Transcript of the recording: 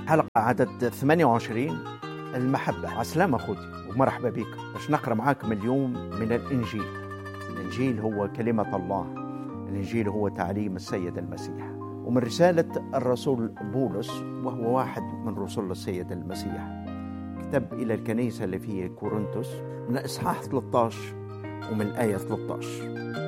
حلقة عدد 28، المحبة. عسلامة أخوتي ومرحبا بك. باش نقرأ معاكم اليوم من الإنجيل. الإنجيل هو كلمة الله، الإنجيل هو تعليم السيد المسيح، ومن رسالة الرسول بولس، وهو واحد من رسل السيد المسيح. كتب إلى الكنيسة اللي في كورنثوس من إصحاح 13 ومن الآية 13.